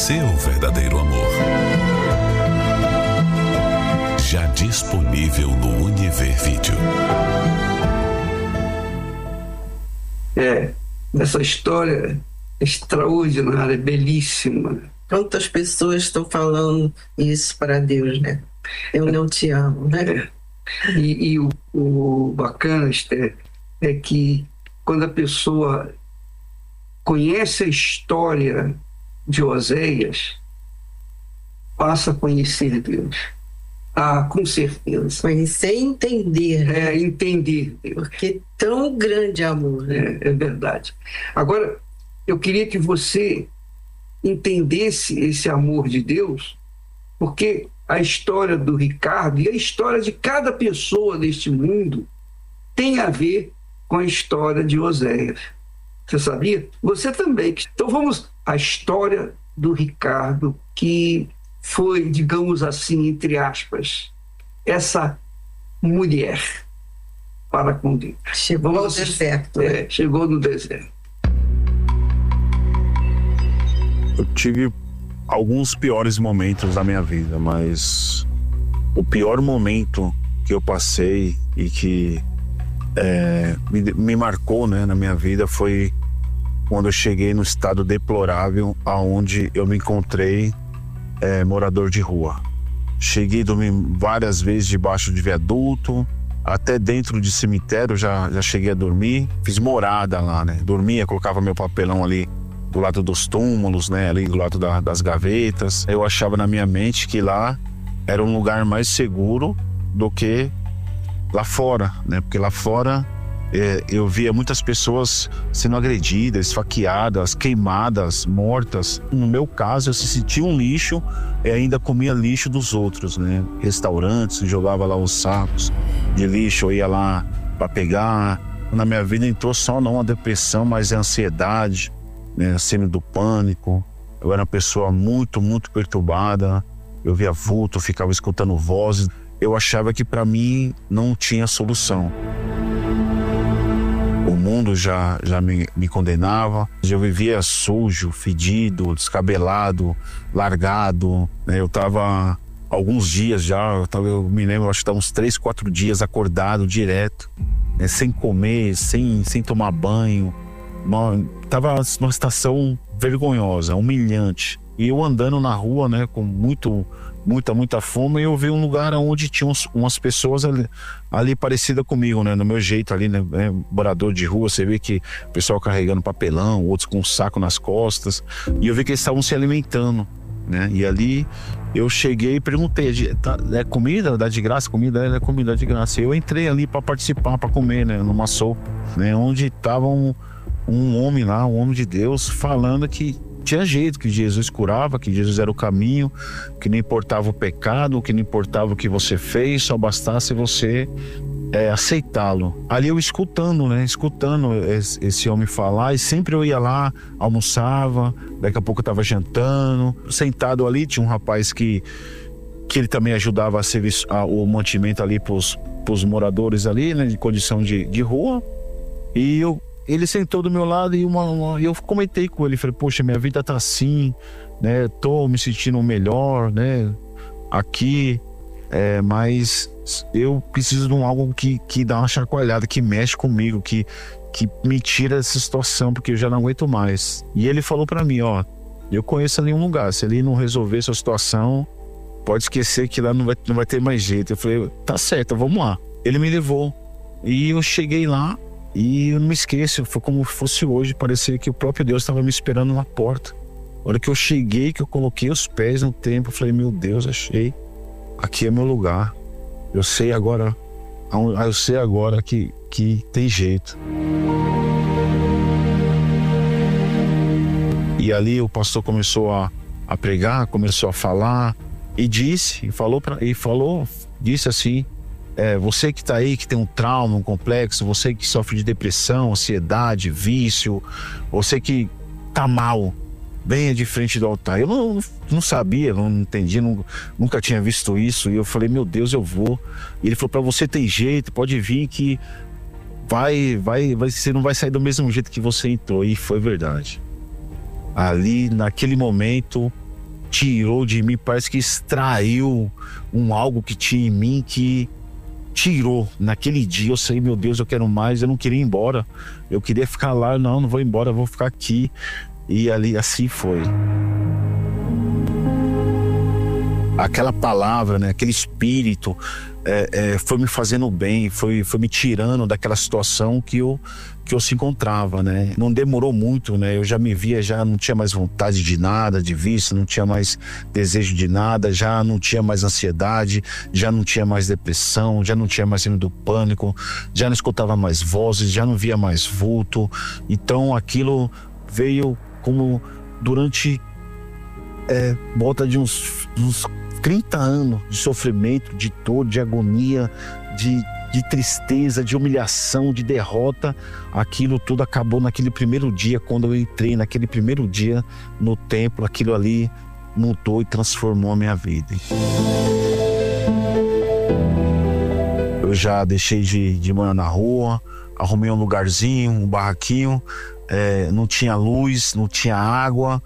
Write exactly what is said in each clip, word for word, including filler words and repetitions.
Conhecer o verdadeiro amor. Já disponível no Univer Vídeo. É, essa história é extraordinária, belíssima. Quantas pessoas estão falando isso para Deus, né? Eu não te amo, né? É. E, e o, o bacana, Esther, é que quando a pessoa conhece a história de Oséias, passa a conhecer Deus. Ah, com certeza. Conhecer e entender. Né? É, entender Deus. Porque tão grande amor, né? É, é verdade. Agora, eu queria que você entendesse esse amor de Deus, porque a história do Ricardo e a história de cada pessoa deste mundo tem a ver com a história de Oséias. Você sabia? Você também. Então vamos à história do Ricardo, que foi, digamos assim, entre aspas, essa mulher para com Deus. Chegou no deserto. É, né? Chegou no deserto. Eu tive alguns piores momentos da minha vida, mas o pior momento que eu passei e que é, me, me marcou, né, na minha vida foi quando eu cheguei no estado deplorável aonde eu me encontrei é, morador de rua. Cheguei a dormir várias vezes debaixo de viaduto, até dentro de cemitério já, já cheguei a dormir. Fiz morada lá, né? Dormia, colocava meu papelão ali do lado dos túmulos, né? Ali do lado da, das gavetas. Eu achava na minha mente que lá era um lugar mais seguro do que lá fora, né? Porque lá fora é, eu via muitas pessoas sendo agredidas, esfaqueadas, queimadas, mortas. No meu caso, eu se sentia um lixo e ainda comia lixo dos outros, né? Restaurantes, jogava lá os sacos de lixo, eu ia lá para pegar. Na minha vida entrou só não a depressão, mas a ansiedade, né? Síndrome do pânico. Eu era uma pessoa muito, muito perturbada. Eu via vulto, ficava escutando vozes. Eu achava que para mim não tinha solução. O mundo já, já me, me condenava. Eu vivia sujo, fedido, descabelado, largado, né? Eu tava alguns dias já, eu, tava, eu me lembro, acho que estava uns três, quatro dias acordado direto, né? Sem comer, sem, sem tomar banho. Uma, tava numa situação vergonhosa, humilhante. E eu andando na rua, né, com muito, muita, muita fome, e eu vi um lugar onde tinha uns, umas pessoas ali, ali parecidas comigo, né, no meu jeito ali, né, morador de rua. Você vê que o pessoal carregando papelão, outros com um saco nas costas, e eu vi que eles estavam se alimentando, né, e ali eu cheguei e perguntei, é comida? Dá de graça? Comida? É comida de graça. Eu entrei ali para participar, para comer, né, numa sopa, né, onde tava um, um homem lá, um homem de Deus, falando que tinha jeito, que Jesus curava, que Jesus era o caminho, que não importava o pecado, que não importava o que você fez, só bastasse você é, aceitá-lo. Ali eu escutando, né, escutando esse, esse homem falar, e sempre eu ia lá, almoçava, daqui a pouco eu estava jantando, sentado ali, tinha um rapaz que, que ele também ajudava a serviço, a, o mantimento ali para os moradores ali, né, de condição de, de rua, e eu ele sentou do meu lado e uma, uma, eu comentei com ele, falei, poxa, minha vida tá assim, né, tô me sentindo melhor, né, aqui, é, mas eu preciso de um algo que, que dá uma chacoalhada, que mexe comigo, que, que me tira dessa situação, porque eu já não aguento mais. E ele falou pra mim, ó, eu conheço ali um lugar, se ele não resolver essa situação, pode esquecer que lá não vai, não vai ter mais jeito. Eu falei, tá certo, vamos lá. Ele me levou e eu cheguei lá. E eu não me esqueço, foi como se fosse hoje, parecia que o próprio Deus estava me esperando na porta. A hora que eu cheguei, que eu coloquei os pés no templo, eu falei, meu Deus, achei, aqui é meu lugar. Eu sei agora, eu sei agora que, que tem jeito. E ali o pastor começou a, a pregar, começou a falar, e disse, e falou, pra, e falou, disse assim, É, você que está aí, que tem um trauma, um complexo, você que sofre de depressão, ansiedade, vício, você que tá mal, venha de frente do altar. Eu não, não sabia, não entendia, não, nunca tinha visto isso. E eu falei, meu Deus, eu vou. E ele falou, para você tem jeito, pode vir que vai, vai, vai, você não vai sair do mesmo jeito que você entrou. E foi verdade. Ali, naquele momento, tirou de mim, parece que extraiu um algo que tinha em mim, que tirou. Naquele dia eu sei, meu Deus, eu quero mais, eu não queria ir embora, eu queria ficar lá, não, não vou embora, eu vou ficar aqui. E ali, assim foi. Aquela palavra, né, aquele espírito é, é, foi me fazendo bem, foi, foi me tirando daquela situação que eu, que eu se encontrava, né? Não demorou muito, né? Eu já me via, já não tinha mais vontade de nada, de vício, não tinha mais desejo de nada, já não tinha mais ansiedade, já não tinha mais depressão, já não tinha mais síndrome do pânico, já não escutava mais vozes, já não via mais vulto. Então aquilo veio como durante é, volta de uns, uns trinta anos de sofrimento, de dor, de agonia, de, de tristeza, de humilhação, de derrota. Aquilo tudo acabou naquele primeiro dia, quando eu entrei naquele primeiro dia no templo. Aquilo ali mudou e transformou a minha vida. Eu já deixei de, de morar na rua, arrumei um lugarzinho, um barraquinho, é, não tinha luz, não tinha água,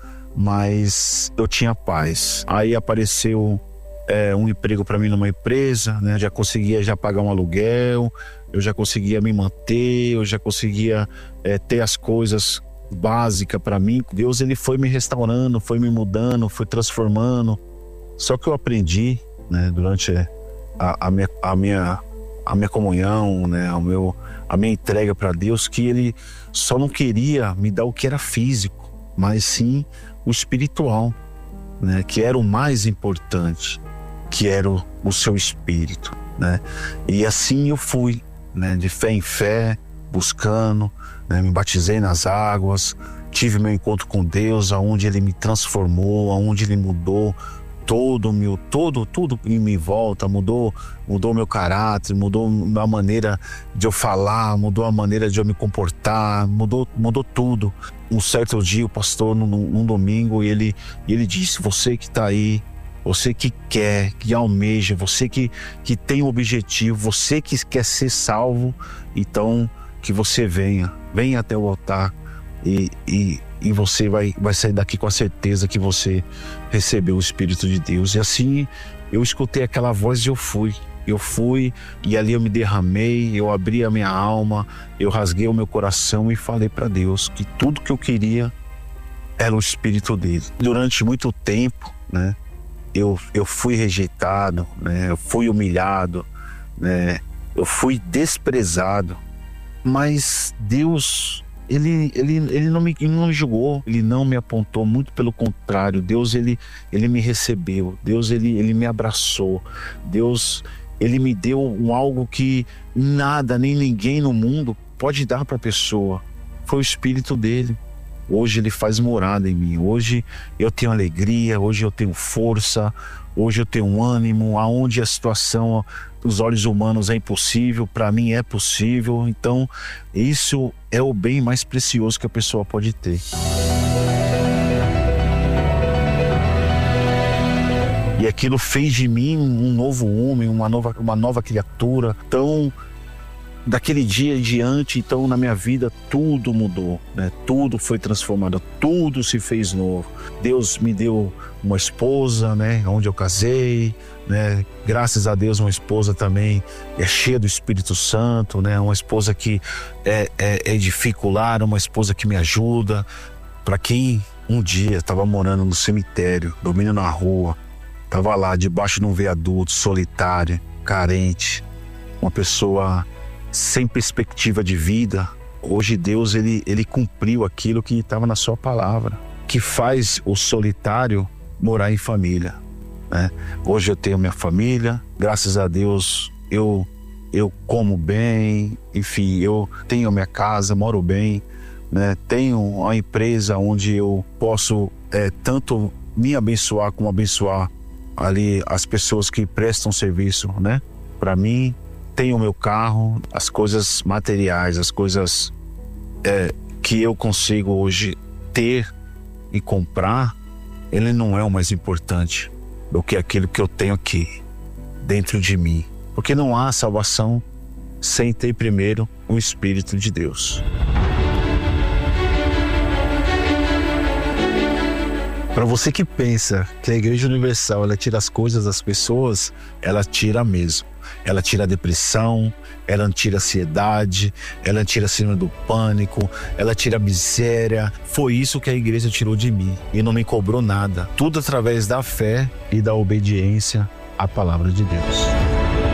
mas eu tinha paz. Aí apareceu é, um emprego para mim numa empresa, né? Já conseguia já pagar um aluguel, eu já conseguia me manter, eu já conseguia é, ter as coisas básicas para mim. Deus, ele foi me restaurando, foi me mudando, foi transformando. Só que eu aprendi, né, durante a, a, minha, a, minha, a minha comunhão, né, o meu, a minha entrega para Deus, que ele só não queria me dar o que era físico, mas sim o espiritual, né, que era o mais importante, que era o, o seu espírito, né? E assim eu fui, né, de fé em fé, buscando, né, me batizei nas águas, tive meu encontro com Deus, aonde ele me transformou, aonde ele mudou todo meu, todo, tudo em minha volta, mudou, mudou meu caráter, mudou a maneira de eu falar, mudou a maneira de eu me comportar, mudou, mudou tudo. Um certo dia o pastor, num, num domingo, ele, ele disse: você que está aí, você que quer, que almeja, você que, que tem um objetivo, você que quer ser salvo, então que você venha, venha até o altar e, e, e você vai, vai sair daqui com a certeza que você recebeu o Espírito de Deus. E assim eu escutei aquela voz e eu fui. Eu fui e ali eu me derramei, eu abri a minha alma, eu rasguei o meu coração e falei para Deus que tudo que eu queria era o Espírito dele. Durante muito tempo, né, eu, eu fui rejeitado, né, eu fui humilhado, né, eu fui desprezado, mas Deus, ele, ele, ele, não me, ele não me julgou, ele não me apontou, muito pelo contrário. Deus, ele, ele me recebeu, Deus, ele, ele me abraçou, Deus, ele me deu um algo que nada, nem ninguém no mundo pode dar para a pessoa. Foi o Espírito dele. Hoje ele faz morada em mim. Hoje eu tenho alegria, hoje eu tenho força, hoje eu tenho um ânimo. Aonde a situação, os olhos humanos, é impossível, para mim é possível. Então isso é o bem mais precioso que a pessoa pode ter. E aquilo fez de mim um novo homem, uma nova, uma nova criatura. Então, daquele dia em diante, então, na minha vida, tudo mudou, né? Tudo foi transformado, tudo se fez novo. Deus me deu uma esposa, né? Onde eu casei, né? Graças a Deus, uma esposa também é cheia do Espírito Santo, né? Uma esposa que é, é, edifica o lar, uma esposa que me ajuda. Para quem um dia estava morando no cemitério, dormindo na rua, estava lá debaixo de um viaduto, solitário, carente, uma pessoa sem perspectiva de vida, hoje Deus, ele, ele cumpriu aquilo que estava na sua palavra, que faz o solitário morar em família, né? Hoje eu tenho minha família, graças a Deus eu, eu como bem, enfim, eu tenho a minha casa, moro bem, né? Tenho uma empresa onde eu posso é, tanto me abençoar como abençoar ali as pessoas que prestam serviço, né, para mim. Tenho o meu carro, as coisas materiais, as coisas é, que eu consigo hoje ter e comprar, ele não é o mais importante do que aquilo que eu tenho aqui dentro de mim, porque não há salvação sem ter primeiro o Espírito de Deus. Para você que pensa que a Igreja Universal ela tira as coisas das pessoas, ela tira mesmo. Ela tira a depressão, ela tira a ansiedade, ela tira a síndrome do pânico, ela tira a miséria. Foi isso que a igreja tirou de mim e não me cobrou nada. Tudo através da fé e da obediência à palavra de Deus.